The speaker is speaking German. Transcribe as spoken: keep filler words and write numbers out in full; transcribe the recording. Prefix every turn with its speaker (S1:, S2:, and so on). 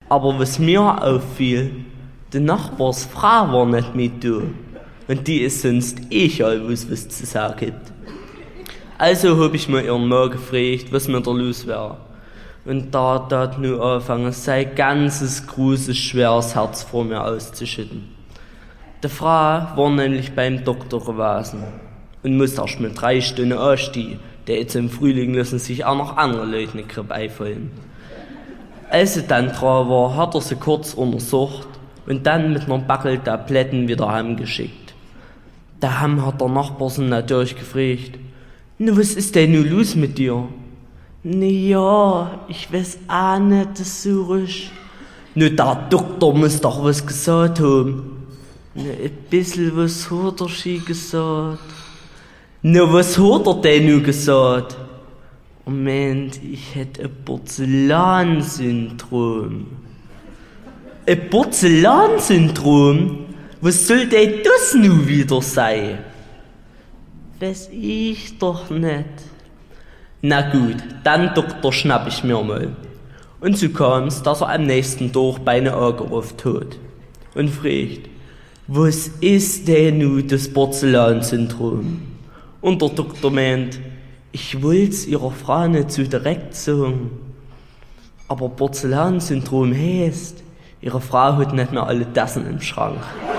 S1: Aber was mir auffiel, die Nachbarsfrau war nicht mit da. Und die ist sonst egal, was es zu sagen gibt. Also hab ich mir ihren Mann gefragt, was mir da los wäre. Und da hat nun angefangen, sein ganzes großes, schweres Herz vor mir auszuschütten. Die Frau war nämlich beim Doktor gewesen und musste erst mal drei Stunden anstehen. Der jetzt im Frühling lassen sich auch noch andere Leute eine Grippe einfallen. Als sie dann dran war, hat er sie kurz untersucht und dann mit einer Backel Tabletten wieder heimgeschickt. Daheim hat der Nachbar sie natürlich gefragt, »Na, was ist denn nun los mit dir?« »Na ja, ich weiß auch nicht so richtig.« »Na, der Doktor muss doch was gesagt haben.« »Na, ein bisschen was hat er schon gesagt.« »Na, was hat er denn nun gesagt?« »Moment, ich hätte ein Porzellansyndrom.« »Ein Porzellansyndrom? Was soll denn das nun wieder sein?« »Weiß ich doch nicht.« »Na gut, dann Doktor schnapp ich mir mal.« Und so kam's, dass er am nächsten Tag beine angerufen hat und fragt, was ist denn nun das Porzellansyndrom? Und der Doktor meint, ich wollt's ihrer Frau nicht so direkt sagen. Aber Porzellansyndrom heißt, ihre Frau hat nicht mehr alle Tassen im Schrank.